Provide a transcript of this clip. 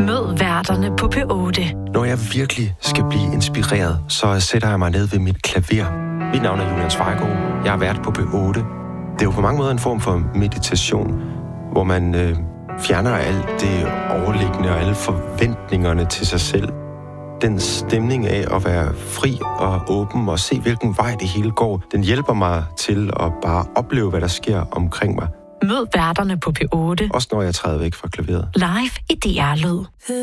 Mød værterne på P8. Når jeg virkelig skal blive inspireret, så sætter jeg mig ned ved mit klaver. Mit navn er Julian Zweigård. Jeg er vært på P8. Det er jo på mange måder en form for meditation, hvor man fjerner alt det overliggende og alle forventningerne til sig selv. Den stemning af at være fri og åben og se, hvilken vej det hele går, den hjælper mig til at bare opleve, hvad der sker omkring mig. Mød værterne på P8. Også når jeg træder væk fra klaveret. Live i DR Lyd.